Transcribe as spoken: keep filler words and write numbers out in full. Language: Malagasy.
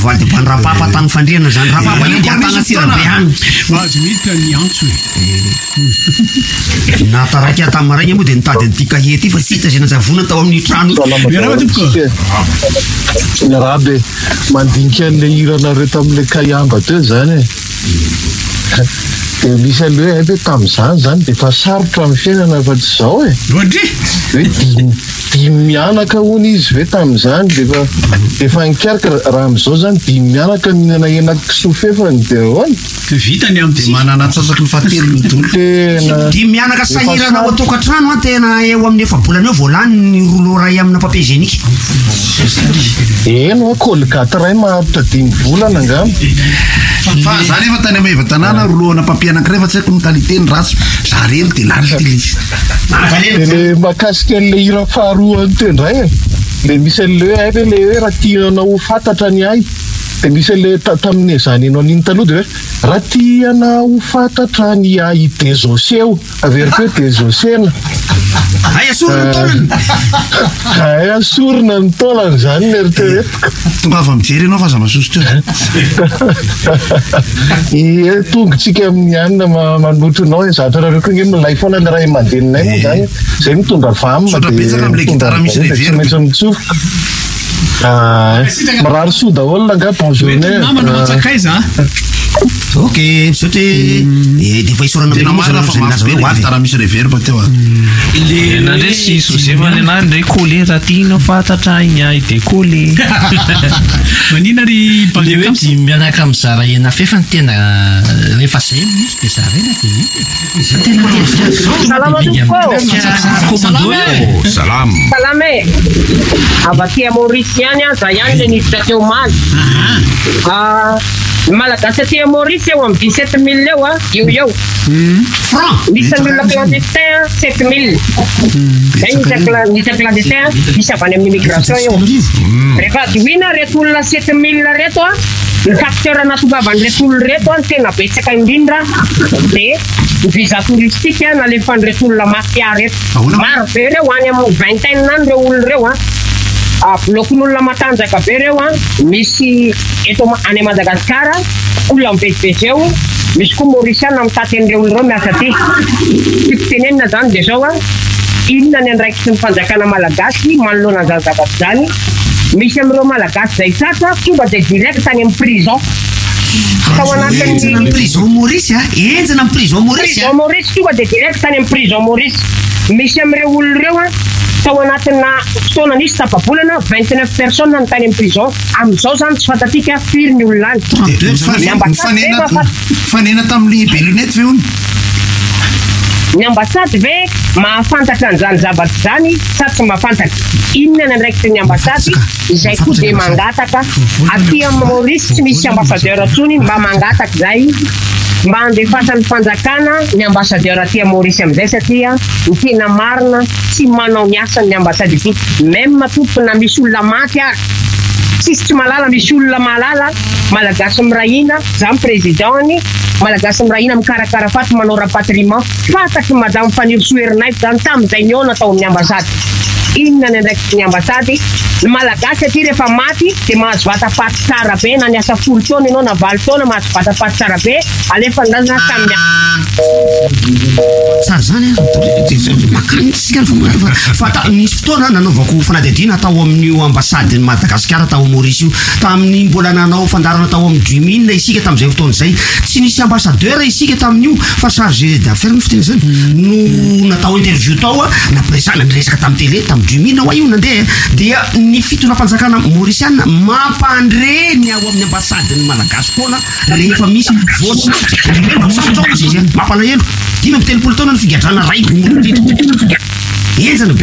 voaly de ban rapapa tany fandriana zany rapapa io dia tana tirabe hany mahazo mita ny antso e na taraka tamaraigny moa de nitady an'ity kahie ty fa sita zay nazavona tao amin'ny trano rabe mandinika an'le iranareo tamin'le kayamba teo zany e misy aloha hoe tamin'izany zany de fa sarotra amin'ny fiainana fa tsy zao e hoe dimy mianaka hono izy hoe tamin'izany defa efa nikarika raha am'izao zany dimy mianaka mihinana hena kisofefany de ahoana vitany am'de manana atsasaky ny fahatelo ny dolo tena dimy mianaka sahirana ao atokantrano a tena eo amin'ny efa bolana eo voalany ny rouleau ray amina papier génique eno a colgate ray maharitra dimy volana angamba fa zany efa tany ameva tanàna rouleau-na papier anankiray fa tsy haiko ny qualité ny ratsy za reny de lany ty le makasika an'le hira faharoany tendray e le misy an'le hoe le hoe raha tianao ho fantatra ny ay de misy le tamin'ny zany enao an'iny taloha de hoe raha tiana ho fantatra ny ay dezoseo averiko hoe dezosena ay asorina ny taonany ay asorina ny taonany zany ny eritreretika tonga avy mijery ianao fa za masoso teo e tongotsika amin'ny anina manotronao e zatra raha reko nge milay foana ny ray aman-deninay moa zany zay mitondra vamma de tsy maintsy mitsofoka marary soa daholona nga bon journée ok misaotra de fa isorana tara misy reverbe teo a le nandray sy sozevany ana ndray coller raha tianao fantatra igny ay de coller manina ry le hoe tsy mianaka mizara hena fefany tena rehefa zay misy de zarena de salam salam e avaty Maurice ihany a za ihany le niditra teo maly malagasy aty Maurice eo amin'ny dix-sept mille eo a eo eo franc misy an'olona clandestin sept mille zay nisy clandestin misy avy any amin'ny immigration eo rehefa dioina reto olona sept mille reto a ny facteur anatongavany olo reto a ny tena betsaka indrindra de ny visa touristique a nalefany reto olona mafia reto maro be reo any amin'ny vingtaine any reo olo reo a blokin'olona matanjaka be reo a misy eto any Madagasikara olona mivezivezy eo misy koa Mauriciana mitady an'ireo olo reo miasa ty fitenenina zany de zao a inona ny andraikitry ny fanjakana malagasy manoloana zany zavatsy zany misy am'ireo malagasy zay sasa tonga de direct any amin'ny prison tao anatin'ny prison Maurice a enjana amin'ny prison Maurice prison Maurice tonga de direct any amin'ny prison Maurice misy am'ireo olo reo a tao anatina fotoana nisy tapabolana vingt-neuf personnes ny tany amin'ny prison am'izao zany tsy fantatika firy ny olona any fanena tamin'ny belunette ve ony ny ambasady ve mahafantatra an'izany zavatsy zany sa tsy mahafantatra inona ny andraikitry ny ambasady izay koa de mangataka aty amin'ny Maurice tsy misy ambassadeur atsony mba mangataka zay mba andefasan'ny fanjakana ny ambassadeur aty Maurice am'izay satria ny tena marina tsy manao ny asan'ny ambasady ity même matompona misy olona maty ary tsisy tsy malala misy olona malala malagasy mirahina zany présidentny malagasy mirahina mikarakara faty manao rapatriement fataky madame Fanirsoerinay zany tamin'izay niona tao amin'ny ambasady inona ny andraikitry ny ambasady ny malagasy aty rehefa maty de mahazo vatapaty tsara be na niasa folo taona ianao na valo taona mahazo vatapaty tsara be alefa ndazana tamin'ny tsara zany makanitsika fa nisy fotoana nanaovako fanadihadiana tao amin'io ambasady ny Madagasikara tao Maurice io tamin'ny mbola nanao fandarana tao amin'ny Duimine isika tamin'izay fotoana zay tsy nisy ambassadeur isika tamin'io fa chargé d'affaires fiteny zany no natao interview tao a napresana niresaka tamin'ny télé tamin'ny Duimine hoa io nandeha dia ny fitona fanjakana Mauriciana mampandreny ao amin'ny ambasady ny Malagasy foana rehefa misy voatsy mampalahelo dimy amby telopolo taona ny figadrana ray enjana